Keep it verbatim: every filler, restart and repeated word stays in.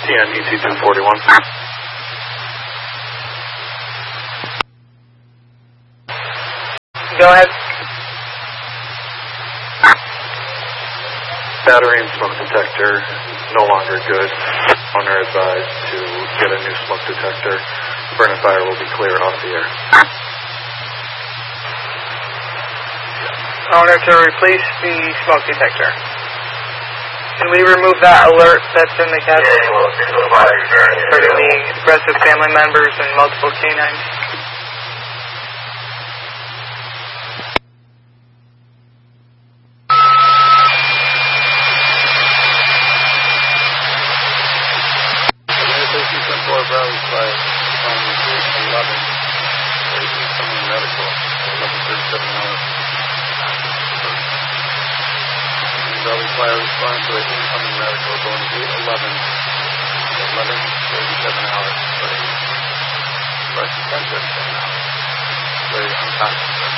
T N E T two forty-one. Go ahead. Battery and smoke detector no longer good. Owner advised to get a new smoke detector. Burn and fire will be clear off the air. Owner to replace the smoke detector. Can we remove that alert that's in the cabin? Hurting the aggressive family members and multiple canines. Fire response to an incoming medical going to eight eleven, eleven thirty-seven hours. Press attention. Very unconscious.